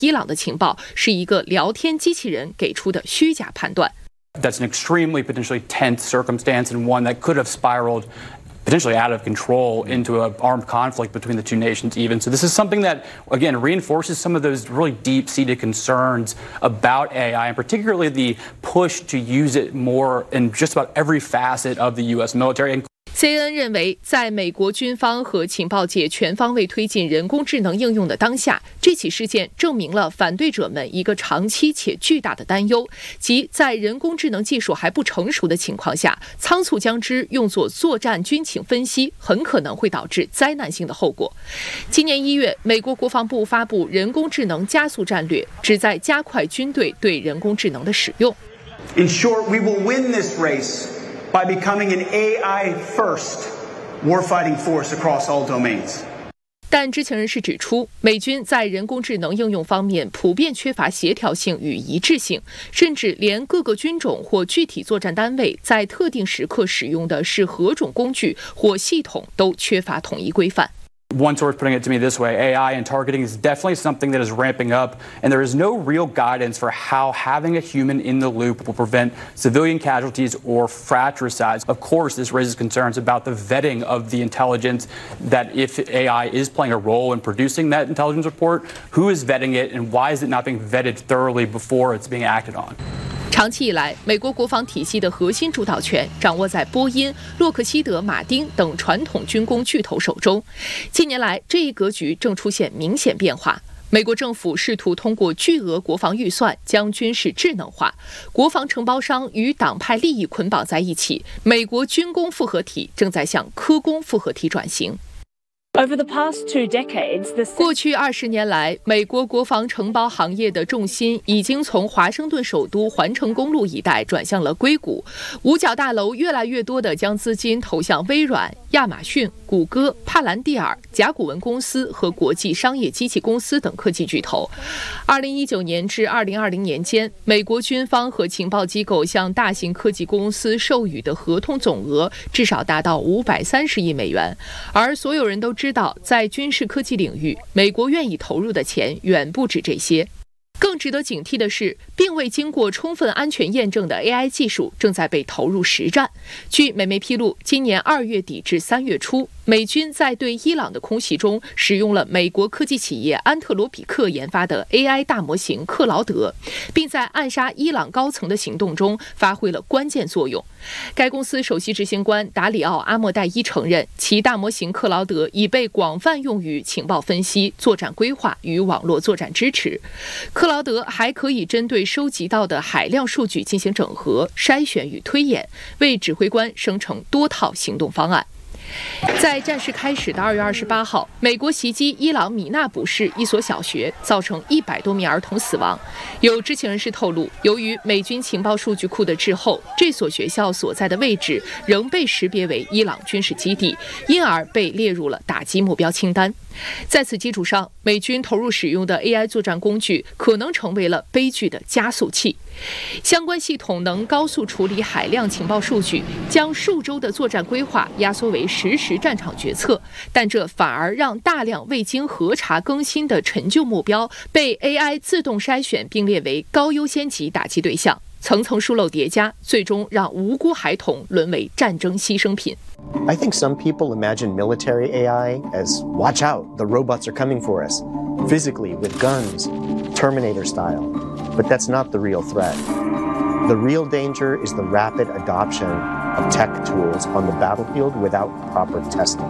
伊朗的情报是一个聊天机器人给出的虚假判断。 That's an extremely potentially tense circumstance and one that could have spiraled potentially out of control into an armed conflict between the two nations even. So this is something that, again, reinforces some of those really deep-seated concerns about AI, and particularly the push to use it more in just about every facet of the U.S. military. CNN 认为，在美国军方和情报界全方位推进人工智能应用的当下，这起事件证明了反对者们一个长期且巨大的担忧，即在人工智能技术还不成熟的情况下，仓促将之用作作战军情分析，很可能会导致灾难性的后果。今年1月，美国国防部发布人工智能加速战略，旨在加快军队对人工智能的使用。 In short, we will win this race.By becoming an AI-first warfighting force across all domains. 但知情人士指出，美军在人工智能应用方面普遍缺乏协调性与一致性，甚至连各个军种或具体作战单位在特定时刻使用的是何种工具或系统都缺乏统一规范。 One source putting it to me this way, AI and targeting is definitely something that is ramping up, and there is no real guidance for how having a human in the loop will prevent civilian casualties or fratricides. Of course, this raises concerns about the vetting of the intelligence, that if AI is playing a role in producing that intelligence report, who is vetting it and why is it not being vetted thoroughly before it's being acted on? 长期以来，美国国防体系的核心主导权掌握在波音、洛克希德马丁等传统军工巨头手中。近年来，这一格局正出现明显变化。美国政府试图通过巨额国防预算将军事智能化，国防承包商与党派利益捆绑在一起，美国军工复合体正在向科工复合体转型。 Over the past 2 decades, 过去20年来，美国国防承包行业的重心已经从华盛顿首都环城公路一带转向了硅谷。五角大楼越来越多地将资金投向微软、亚马逊、谷歌、帕兰蒂尔、甲骨文公司和国际商业机器公司等科技巨头。2019年至2020年间，美国军方和情报机构向大型科技公司授予的合同总额至少达到530亿美元，而所有人都知道，在军事科技领域，美国愿意投入的钱远不止这些。更值得警惕的是，并未经过充分安全验证的 AI 技术正在被投入实战。据美媒披露，今年2月底至3月初，美军在对伊朗的空袭中使用了美国科技企业安特罗比克研发的 AI 大模型克劳德，并在暗杀伊朗高层的行动中发挥了关键作用。该公司首席执行官达里奥·阿莫代伊承认，其大模型克劳德已被广泛用于情报分析、作战规划与网络作战支持。克劳德还可以针对收集到的海量数据进行整合、筛选与推演，为指挥官生成多套行动方案。在战事开始的2月28号，美国袭击伊朗米纳卜市一所小学，造成100多名儿童死亡。有知情人士透露，由于美军情报数据库的滞后，这所学校所在的位置仍被识别为伊朗军事基地，因而被列入了打击目标清单。在此基础上，美军投入使用的 AI 作战工具可能成为了悲剧的加速器。相关系统能高速处理海量情报数据，将数周的作战规划压缩为实时战场决策，但这反而让大量未经核查更新的陈旧目标被 AI 自动筛选并列为高优先级打击对象，层层疏漏叠加，最终让无辜孩童沦为战争牺牲品。 I think some people imagine military AI as, watch out, the robots are coming for us, physically with guns, Terminator style. But that's not the real threat. The real danger is the rapid adoption of tech tools on the battlefield without proper testing.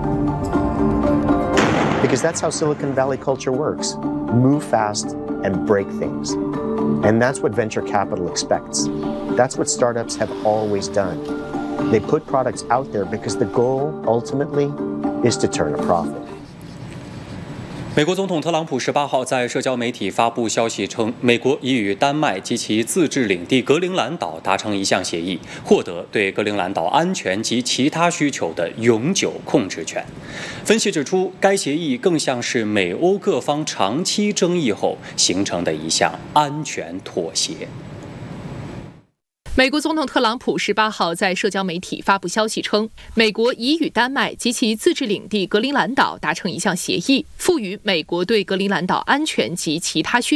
Because that's how Silicon Valley culture works. Move fast and break things. And that's what venture capital expects. That's what startups have always done. They put products out there because the goal, ultimately, is to turn a profit. 美国总统特朗普18号在社交媒体发布消息称，美国已与丹麦及其自治领地格陵兰岛达成一项协议，获得对格陵兰岛安全及其他需求的永久控制权。分析指出，该协议更像是美欧各方长期争议后形成的一项安全妥协。 美国总统特朗普18号在社交媒体发布消息称，美国已与丹麦及其自治领地格陵兰岛达成一项协议，赋予美国对格陵兰岛安全及其他需